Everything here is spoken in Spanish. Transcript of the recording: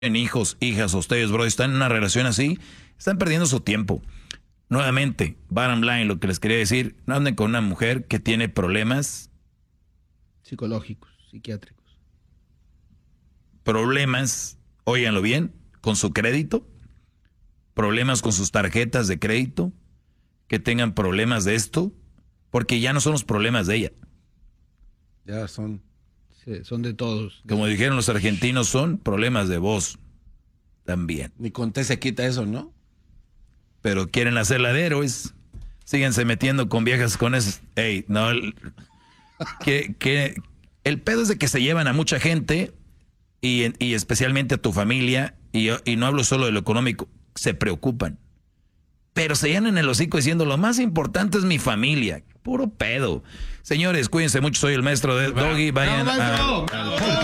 hijos, hijas, ustedes, bro, están en una relación así, están perdiendo su tiempo. Nuevamente, bottom line, lo que les quería decir, no anden con una mujer que tiene problemas psicológicos, psiquiátricos. Problemas, óiganlo bien, con su crédito, problemas con sus tarjetas de crédito, que tengan problemas de esto, porque ya no son los problemas de ella. Ya son de todos. Como dijeron los argentinos, son problemas de vos también. Ni con té se quita eso, ¿no? Pero quieren hacerla de héroes. Síguense metiendo con viejas con esas. Ey, no. Que el pedo es de que se llevan a mucha gente y especialmente a tu familia. Y no hablo solo de lo económico. Se preocupan. Pero se llenan el hocico diciendo lo más importante es mi familia. Puro pedo. Señores, cuídense mucho. Soy el maestro de Doggy. Vayan a